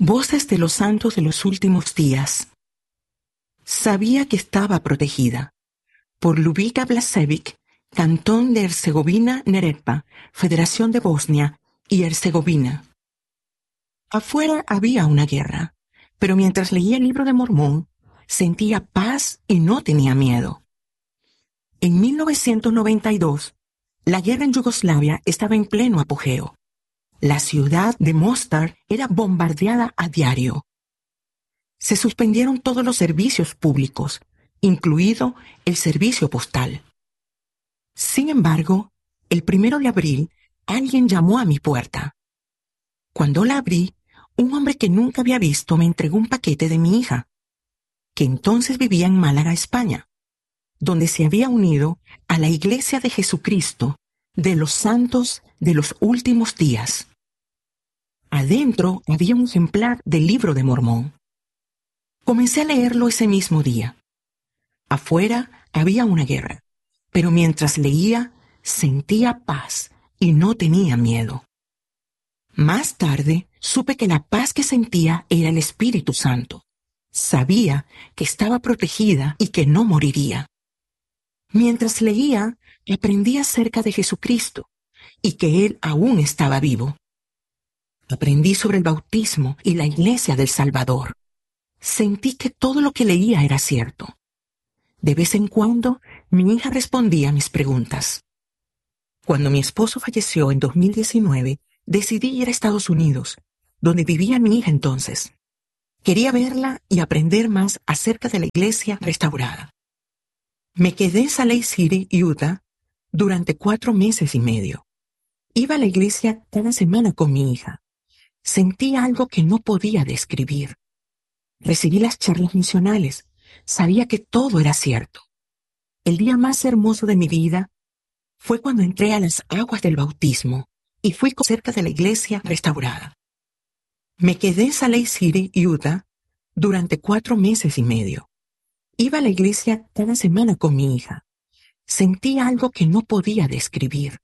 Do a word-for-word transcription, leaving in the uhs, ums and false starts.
Voces de los santos de los últimos días. Sabía que estaba protegida. Por Ljubika Blažević, Cantón de Herzegovina-Neretva, Federación de Bosnia y Herzegovina. Afuera había una guerra, pero mientras leía el libro de Mormón, sentía paz y no tenía miedo. En mil novecientos noventa y dos, la guerra en Yugoslavia estaba en pleno apogeo. La ciudad de Mostar era bombardeada a diario. Se suspendieron todos los servicios públicos, incluido el servicio postal. Sin embargo, el primero de abril, alguien llamó a mi puerta. Cuando la abrí, un hombre que nunca había visto me entregó un paquete de mi hija, que entonces vivía en Málaga, España, donde se había unido a la Iglesia de Jesucristo de los Santos de los Últimos Días. Adentro había un ejemplar del libro de Mormón. Comencé a leerlo ese mismo día. Afuera había una guerra, pero mientras leía sentía paz y no tenía miedo. Más tarde supe que la paz que sentía era el Espíritu Santo. Sabía que estaba protegida y que no moriría. Mientras leía, aprendí acerca de Jesucristo y que Él aún estaba vivo. Aprendí sobre el bautismo y la Iglesia del Salvador. Sentí que todo lo que leía era cierto. De vez en cuando, mi hija respondía a mis preguntas. Cuando mi esposo falleció en dos mil diecinueve, decidí ir a Estados Unidos, donde vivía mi hija entonces. Quería verla y aprender más acerca de la iglesia restaurada. Me quedé en Salt Lake City, Utah, durante cuatro meses y medio. Iba a la iglesia cada semana con mi hija. Sentí algo que no podía describir. Recibí las charlas misionales. Sabía que todo era cierto. El día más hermoso de mi vida fue cuando entré a las aguas del bautismo y fui cerca de la iglesia restaurada. Me quedé en Salt Lake City, Utah, durante cuatro meses y medio. Iba a la iglesia cada semana con mi hija. Sentí algo que no podía describir.